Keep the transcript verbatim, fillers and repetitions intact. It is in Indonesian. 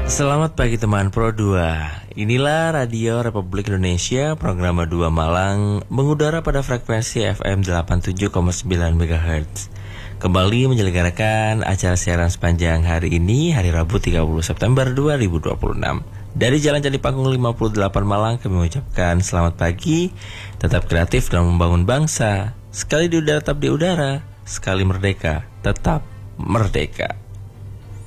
Selamat pagi teman Pro dua. Inilah Radio Republik Indonesia, program dua Malang, mengudara pada frekuensi F M delapan puluh tujuh koma sembilan megahertz. Kembali menyelenggarakan acara siaran sepanjang hari ini, hari Rabu tiga puluh September dua ribu dua puluh enam. Dari Jalan Candi Panggung lima puluh delapan Malang, kami mengucapkan selamat pagi, tetap kreatif dalam membangun bangsa. Sekali di udara tetap di udara, sekali merdeka tetap merdeka.